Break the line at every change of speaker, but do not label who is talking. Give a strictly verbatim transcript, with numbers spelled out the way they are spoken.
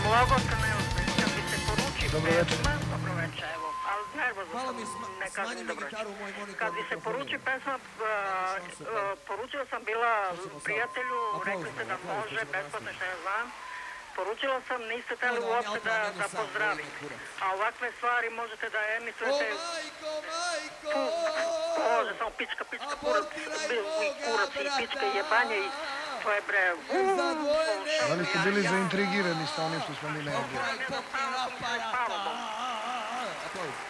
Blagotne, kad bi se poruči
Dobro večer.
pesma, dobro večer, evo, ali nervozno
Malo
sam,
mi
ne
sma-
kažem
smanji mi
dobro večer.
gitaru u moj monitor.
Kad bi se poruči pesma, uh, uh, poručila sam bila prijatelju, rekli ste da može, besplatno što ja znam. Poručila sam, niste teli uopšte da, da pozdravi. A ovakve stvari možete da
O
emitujete,
majko, majko!
može samo pička, pička, kurac, i kurac, i pička, i jebanje, i to je bre,
Da li ste bili zaintrigirani sa onim što smo mi najavili?
Pokraj pokraj aparata! Aplauz.